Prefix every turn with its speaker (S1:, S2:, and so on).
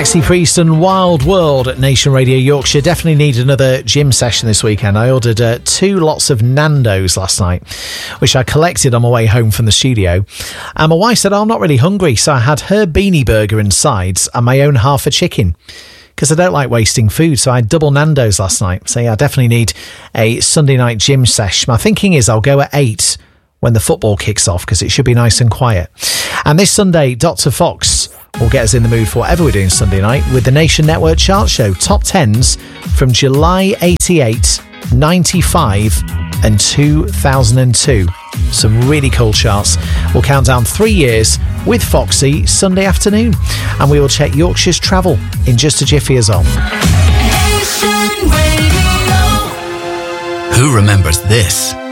S1: Maxi Priest and Wild World at Nation Radio Yorkshire. Definitely need another gym session this weekend. I ordered 2 lots of Nando's last night, which I collected on my way home from the studio. And my wife said, I'm not really hungry, so I had her beanie burger and sides and my own half a chicken, because I don't like wasting food. So I had double Nando's last night. So yeah, I definitely need a Sunday night gym sesh. My thinking is I'll go at 8 when the football kicks off, because it should be nice and quiet. And this Sunday, Dr. Fox will get us in the mood for whatever we're doing Sunday night with the Nation Network Chart Show. Top 10s from July 88, 95 and 2002. Some really cool charts. We'll count down 3 years with Foxy Sunday afternoon. And we will check Yorkshire's travel in just a jiffy as well.
S2: Who remembers this?